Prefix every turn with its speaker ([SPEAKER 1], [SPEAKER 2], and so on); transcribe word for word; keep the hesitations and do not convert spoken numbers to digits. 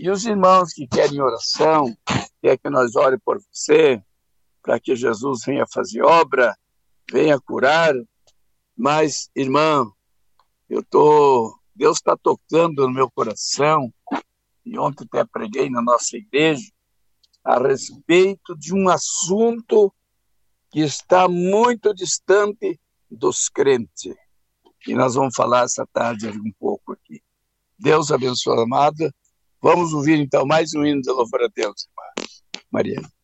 [SPEAKER 1] E os irmãos que querem oração, quer que nós orem por você, para que Jesus venha fazer obra, venha curar. Mas, irmão, eu tô, Deus está tocando no meu coração, e ontem até preguei na nossa igreja, a respeito de um assunto que está muito distante dos crentes. E nós vamos falar essa tarde um pouco aqui. Deus abençoe, amada. Vamos ouvir então mais um hino de louvor a Deus, irmã Mariana.